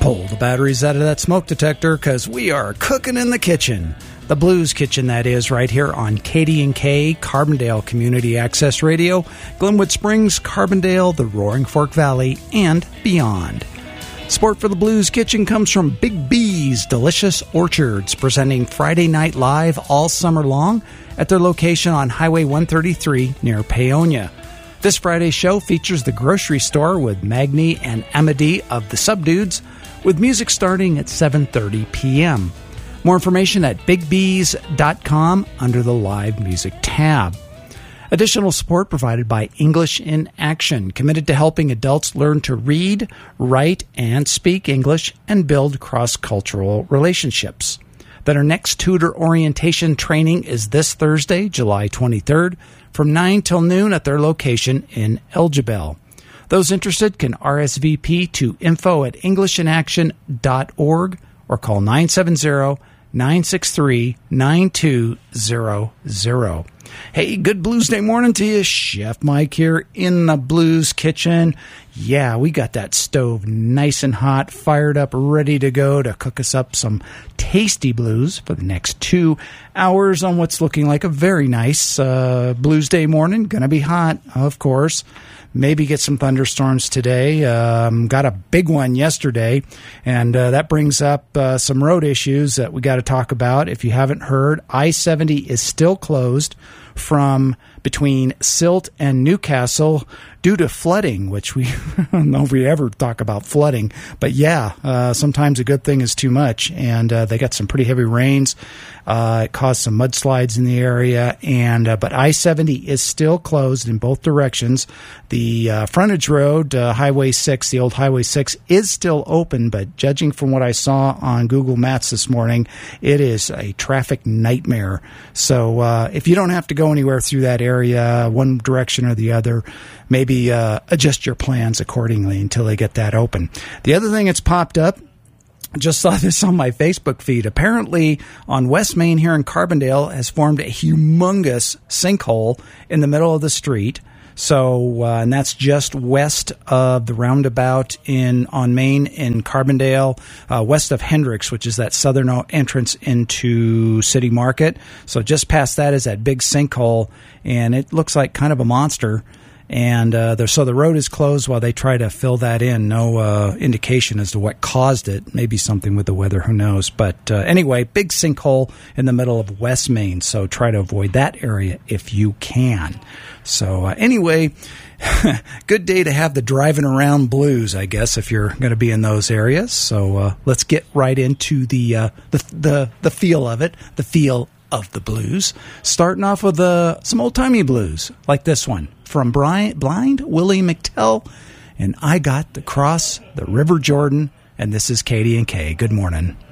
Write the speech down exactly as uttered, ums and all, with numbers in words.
Pull the batteries out of that smoke detector, because we are cooking in the kitchen. The Blues Kitchen, that is, right here on K D and K, Carbondale Community Access Radio, Glenwood Springs, Carbondale, the Roaring Fork Valley, and beyond. Support for the Blues Kitchen comes from Big B's Delicious Orchards, presenting Friday Night Live all summer long at their location on Highway one thirty-three near Paonia. This Friday's show features the grocery store with Magni and Amity of the Subdudes, with music starting at seven thirty p.m. More information at big bees dot com under the Live Music tab. Additional support provided by English in Action, committed to helping adults learn to read, write, and speak English and build cross-cultural relationships. Their next tutor orientation training is this Thursday, July twenty-third, from nine till noon at their location in Elgibel. Those interested can R S V P to info at english in action dot org or call nine seven zero, nine six three, nine two zero zero. Hey, good Blues Day morning to you. Chef Mike here in the Blues Kitchen. Yeah, we got that stove nice and hot, fired up, ready to go to cook us up some tasty blues for the next two hours on what's looking like a very nice uh, Blues Day morning. Gonna be hot, of course. Maybe get some thunderstorms today. Um, got a big one yesterday, and uh, that brings up uh, some road issues that we got to talk about. If you haven't heard, I seventy is still closed from between Silt and Newcastle due to flooding, which we I don't know if we ever talk about flooding, but yeah, uh, sometimes a good thing is too much, and uh, they got some pretty heavy rains. Uh, it caused some mudslides in the area, and uh, but I seventy is still closed in both directions. The uh, frontage road, uh, Highway six, the old Highway six, is still open, but judging from what I saw on Google Maps this morning, it is a traffic nightmare. So uh, if you don't have to go anywhere through that area, one direction or the other, maybe uh, adjust your plans accordingly until they get that open. The other thing that's popped up, just saw this on my Facebook feed. Apparently, on West Main here in Carbondale has formed a humongous sinkhole in the middle of the street. So, uh, and that's just west of the roundabout in on Main in Carbondale, uh, west of Hendricks, which is that southern entrance into City Market. So just past that is that big sinkhole, and it looks like kind of a monster. And uh, there, so the road is closed while they try to fill that in. No uh, indication as to what caused it. Maybe something with the weather, who knows. But uh, anyway, big sinkhole in the middle of West Main, so try to avoid that area if you can. So uh, anyway, good day to have the driving around blues, I guess, if you're going to be in those areas. So uh, let's get right into the, uh, the the the feel of it, the feel of the blues. Starting off with uh, some old-timey blues, like this one from Brian, Blind Willie McTell, and I Got to Cross the River Jordan, and this is K D and K. Good morning.